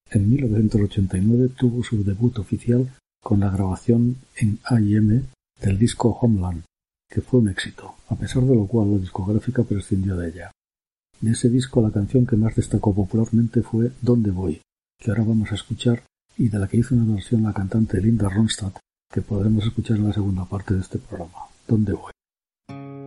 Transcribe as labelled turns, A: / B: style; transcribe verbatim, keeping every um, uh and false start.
A: En mil novecientos ochenta y nueve tuvo su debut oficial con la grabación en A y M del disco Homeland, que fue un éxito, a pesar de lo cual la discográfica prescindió de ella. De ese disco la canción que más destacó popularmente fue ¿Dónde voy?, que ahora vamos a escuchar y de la que hizo una versión la cantante Linda Ronstadt, que podremos escuchar en la segunda parte de este programa. ¿Dónde voy?